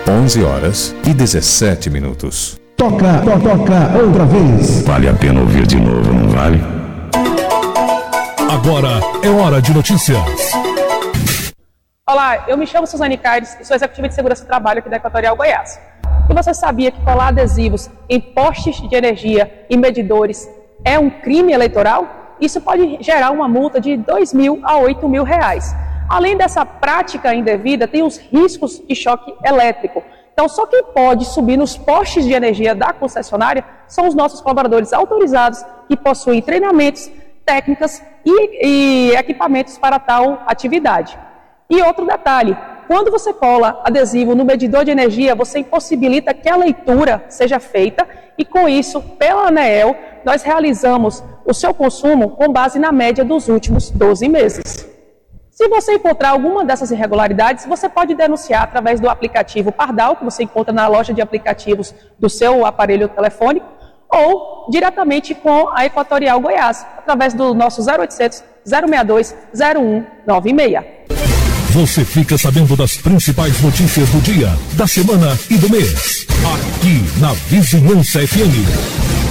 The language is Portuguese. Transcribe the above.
11h17. Toca outra vez. Vale a pena ouvir de novo, não vale? Agora é hora de notícias. Olá, eu me chamo Suzane Caires e sou executiva de segurança do trabalho aqui da Equatorial Goiás. E você sabia que colar adesivos em postes de energia e medidores é um crime eleitoral? Isso pode gerar uma multa de R$2.000 a R$8.000. Além dessa prática indevida, tem os riscos de choque elétrico. Então, só quem pode subir nos postes de energia da concessionária são os nossos colaboradores autorizados que possuem treinamentos, técnicas e equipamentos para tal atividade. E outro detalhe, quando você cola adesivo no medidor de energia, você impossibilita que a leitura seja feita e, com isso, pela ANEEL, nós realizamos o seu consumo com base na média dos últimos 12 meses. Se você encontrar alguma dessas irregularidades, você pode denunciar através do aplicativo Pardal, que você encontra na loja de aplicativos do seu aparelho telefônico, ou diretamente com a Equatorial Goiás, através do nosso 0800 062 0196. Você fica sabendo das principais notícias do dia, da semana e do mês. Aqui na Vizinhança FM.